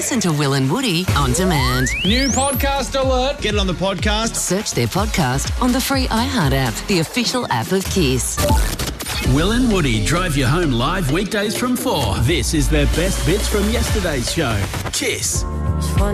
Listen to Will and Woody on demand. New podcast alert. Get it on the podcast. Search their podcast on the free iHeart app, the official app of Kiss. Will and Woody drive you home live weekdays from 4. This is their best bits from yesterday's show. Kiss.